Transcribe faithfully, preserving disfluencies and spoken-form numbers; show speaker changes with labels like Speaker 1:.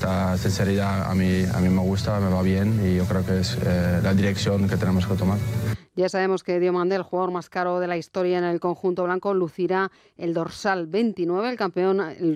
Speaker 1: esta sinceridad a mí, a mí me gusta, me va bien y yo creo que es eh, la dirección que tenemos que tomar.
Speaker 2: Ya sabemos que Diomandé, el jugador más caro de la historia en el conjunto blanco, lucirá el dorsal veintinueve, el campeón, el